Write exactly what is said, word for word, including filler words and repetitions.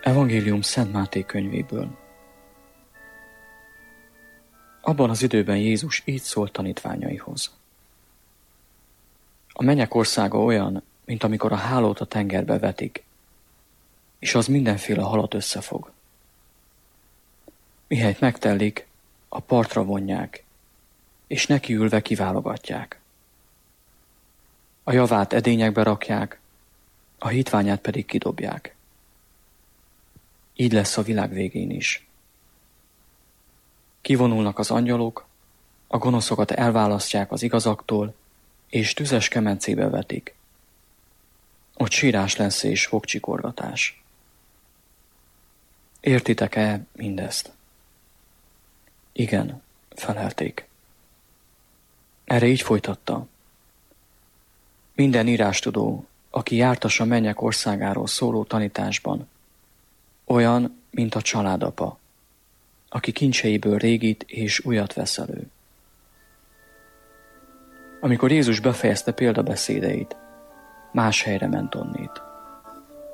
Evangélium Szent Máté könyvéből. Abban az időben Jézus így szólt tanítványaihoz. A mennyek országa olyan, mint amikor a hálót a tengerbe vetik, és az mindenféle halat összefog. Mihelyt megtellik, a partra vonják, és nekiülve kiválogatják. A javát edényekbe rakják, a hitványát pedig kidobják. Így lesz a világ végén is. Kivonulnak az angyalok, a gonoszokat elválasztják az igazaktól, és tüzes kemencébe vetik. Ott sírás lesz és fogcsikorgatás. Értitek-e mindezt? Igen, felelték. Erre így folytatta. Minden írástudó, aki jártas a mennyek országáról szóló tanításban, olyan, mint a családapa, aki kincseiből régit és újat vesz elő. Amikor Jézus befejezte példabeszédeit, más helyre ment onnét.